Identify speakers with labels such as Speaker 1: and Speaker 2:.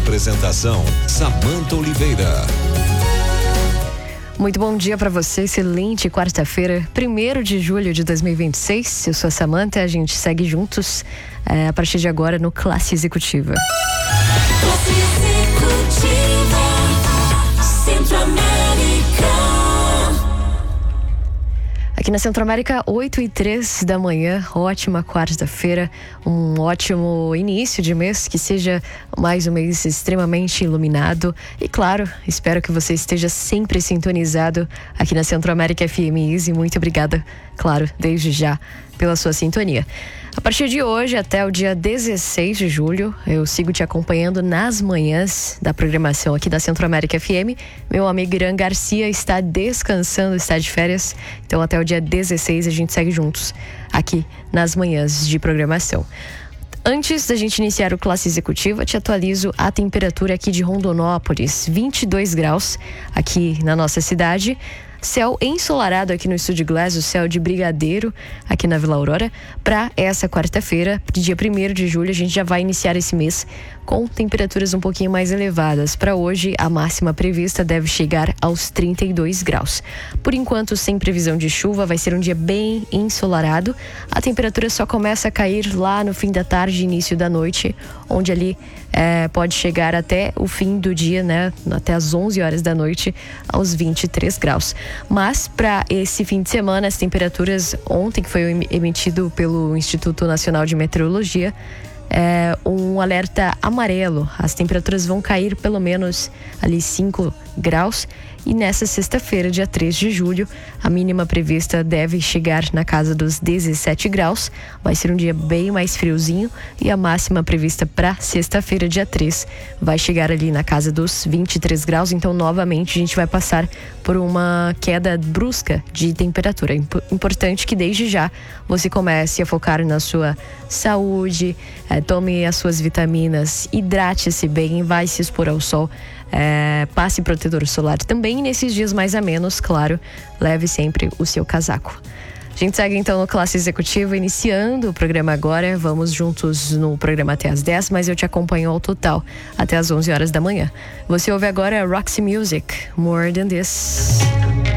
Speaker 1: Apresentação Samanta Oliveira.
Speaker 2: Muito bom dia para você, excelente quarta-feira, 1º de julho de 2026. Eu sou a Samanta, a gente segue juntos a partir de agora no Classe Executiva.
Speaker 3: Classe Executiva Centro-América.
Speaker 2: Aqui na Centro-América, 8h03 da manhã, ótima quarta-feira, um ótimo início de mês, que seja mais um mês extremamente iluminado. E claro, espero que você esteja sempre sintonizado aqui na Centro-América FM Easy. Muito obrigada, claro, desde já, pela sua sintonia. A partir de hoje até o dia 16 de julho, eu sigo te acompanhando nas manhãs da programação aqui da Centro-América FM. Meu amigo Irã Garcia está descansando, está de férias. Então até o dia 16 a gente segue juntos aqui nas manhãs de programação. Antes da gente iniciar o Classe Executiva, te atualizo a temperatura aqui de Rondonópolis, 22 graus aqui na nossa cidade. Céu ensolarado aqui no Estúdio Glass, o céu de brigadeiro aqui na Vila Aurora. Para essa quarta-feira, dia 1º de julho, a gente já vai iniciar esse mês com temperaturas um pouquinho mais elevadas. Para hoje, a máxima prevista deve chegar aos 32 graus. Por enquanto, sem previsão de chuva, vai ser um dia bem ensolarado. A temperatura só começa a cair lá no fim da tarde, início da noite, onde ali pode chegar até o fim do dia, né? Até as 11 horas da noite, aos 23 graus. Mas para esse fim de semana, as temperaturas ontem, que foi emitido pelo Instituto Nacional de Meteorologia, um alerta amarelo. As temperaturas vão cair pelo menos ali 5 graus. E nessa sexta-feira, dia 3 de julho, a mínima prevista deve chegar na casa dos 17 graus. Vai ser um dia bem mais friozinho. E a máxima prevista para sexta-feira, dia 3, vai chegar ali na casa dos 23 graus. Então, novamente, a gente vai passar por uma queda brusca de temperatura. Importante que desde já você comece a focar na sua saúde, tome as suas vitaminas, hidrate-se bem, vai se expor ao sol. Passe protetor solar também. Nesses dias mais amenos, claro, leve sempre o seu casaco. A gente segue então no Classe Executiva, iniciando o programa agora. Vamos juntos no programa até às 10, mas eu te acompanho ao total até às 11 horas da manhã. Você ouve agora Roxy Music, More Than This.